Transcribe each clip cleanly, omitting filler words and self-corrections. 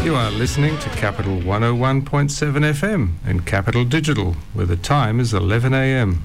You are listening to Capital 101.7 FM and Capital Digital, where the time is 11 a.m.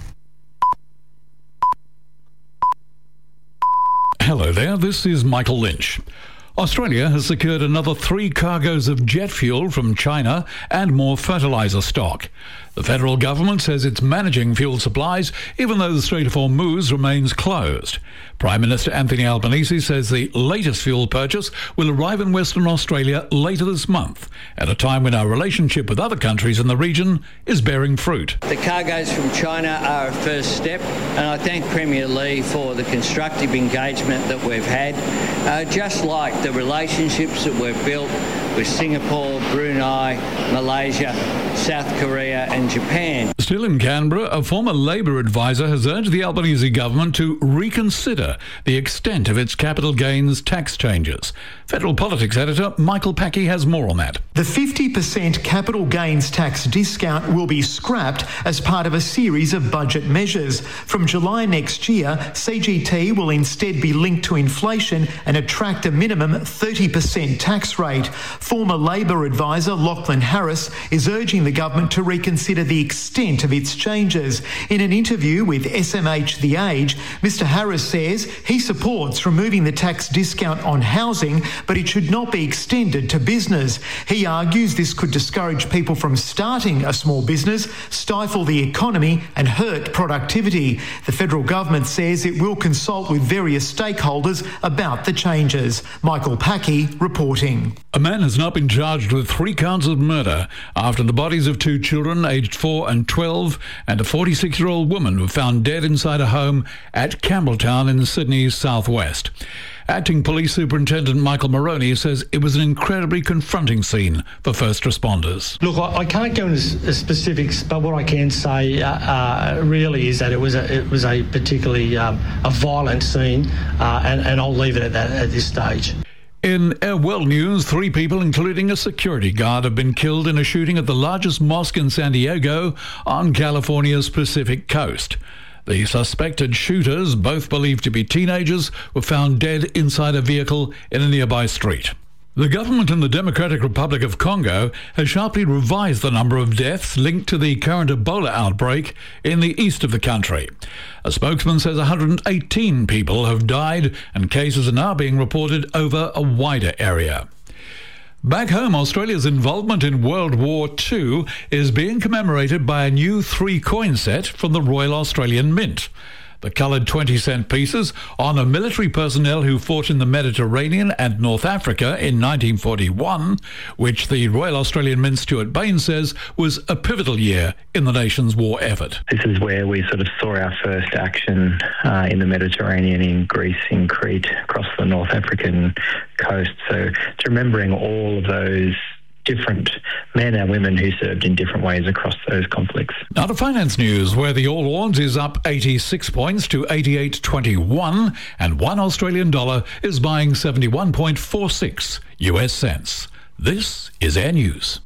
Hello there, this is Michael Lynch. Australia has secured another 3 cargoes of jet fuel from China and more fertiliser stock. The federal government says it's managing fuel supplies even though the Strait of Hormuz remains closed. Prime Minister Anthony Albanese says the latest fuel purchase will arrive in Western Australia later this month, at a time when our relationship with other countries in the region is bearing fruit. The cargoes from China are a first step, and I thank Premier Lee for the constructive engagement that we've had, just like the relationships that we've built with Singapore, Brunei, Malaysia, South Korea and Japan. Still in Canberra, a former Labor advisor has urged the Albanese government to reconsider the extent of its capital gains tax changes. Federal Politics editor Michael Packey has more on that. The 50% capital gains tax discount will be scrapped as part of a series of budget measures. From July next year, CGT will instead be linked to inflation and attract a minimum 30% tax rate. Former Labor advisor Lachlan Harris is urging the government to reconsider the extent of its changes. In an interview with SMH The Age, Mr Harris says he supports removing the tax discount on housing, but it should not be extended to business. He argues this could discourage people from starting a small business, stifle the economy and hurt productivity. The federal government says it will consult with various stakeholders about the changes. Michael Packey reporting. A man has now been charged with 3 counts of murder after the bodies of 2 children aged 4 and 12 and a 46-year-old woman were found dead inside a home at Campbelltown in Sydney's southwest. Acting Police Superintendent Michael Moroney says it was an incredibly confronting scene for first responders. Look, I can't go into specifics, but what I can say really is that it was a particularly a violent scene, and I'll leave it at that at this stage. In Air World News, 3 people, including a security guard, have been killed in a shooting at the largest mosque in San Diego on California's Pacific coast. The suspected shooters, both believed to be teenagers, were found dead inside a vehicle in a nearby street. The government in the Democratic Republic of Congo has sharply revised the number of deaths linked to the current Ebola outbreak in the east of the country. A spokesman says 118 people have died and cases are now being reported over a wider area. Back home, Australia's involvement in World War II is being commemorated by a new 3-coin set from the Royal Australian Mint. The coloured 20-cent pieces honour military personnel who fought in the Mediterranean and North Africa in 1941, which the Royal Australian Mint Stuart Bain says was a pivotal year in the nation's war effort. This is where we sort of saw our first action in the Mediterranean, in Greece, in Crete, across the North African coast. So it's remembering all of those different men and women who served in different ways across those conflicts. Now to finance news, where the All Ords is up 86 points to 88.21 and $1 Australian dollar is buying 71.46 US cents. This is Air News.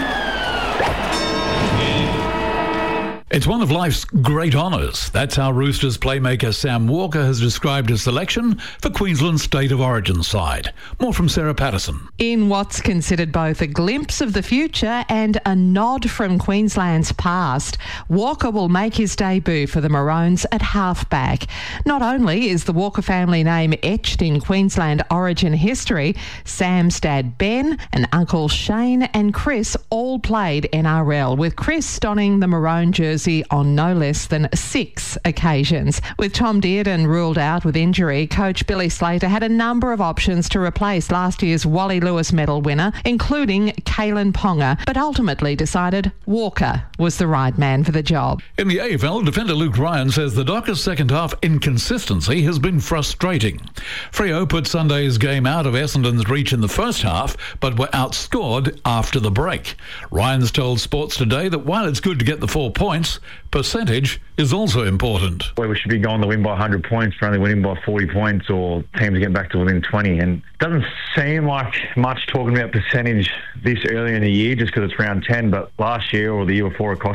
It's one of life's great honours. That's how Roosters playmaker Sam Walker has described his selection for Queensland's State of Origin side. More from Sarah Patterson. In what's considered both a glimpse of the future and a nod from Queensland's past, Walker will make his debut for the Maroons at halfback. Not only is the Walker family name etched in Queensland Origin history, Sam's dad Ben and Uncle Shane and Chris all played NRL, with Chris donning the Maroon jersey on no less than 6 occasions. With Tom Dearden ruled out with injury, coach Billy Slater had a number of options to replace last year's Wally Lewis medal winner, including Kalen Ponga, but ultimately decided Walker was the right man for the job. In the AFL, defender Luke Ryan says the Dockers' second-half inconsistency has been frustrating. Freo put Sunday's game out of Essendon's reach in the first half, but were outscored after the break. Ryan's told Sports Today that while it's good to get the 4 points, percentage is also important. Where we should be going to win by 100 points for only winning by 40 points, or teams get back to within 20. And it doesn't seem like much talking about percentage this early in the year just because it's round 10, but last year or the year before it cost us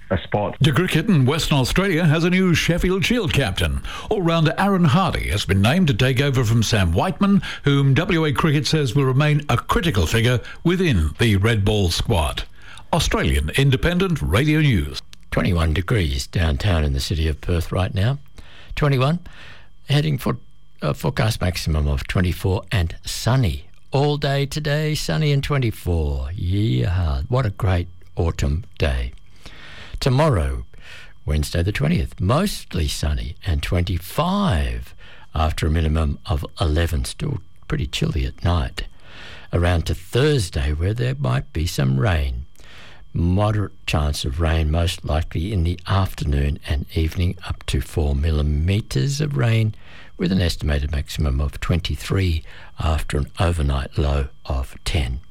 a spot. To cricket in Western Australia has a new Sheffield Shield captain. All-rounder Aaron Hardy has been named to take over from Sam Whiteman, whom WA Cricket says will remain a critical figure within the Red Ball squad. Australian Independent Radio News. 21 degrees downtown in the city of Perth right now. 21, heading for a forecast maximum of 24 and sunny. All day today, sunny and 24. Yeah, what a great autumn day. Tomorrow, Wednesday the 20th, mostly sunny and 25 after a minimum of 11. Still pretty chilly at night. Around to Thursday where there might be some rain. Moderate chance of rain, most likely in the afternoon and evening, up to 4 millimetres of rain, with an estimated maximum of 23 after an overnight low of 10.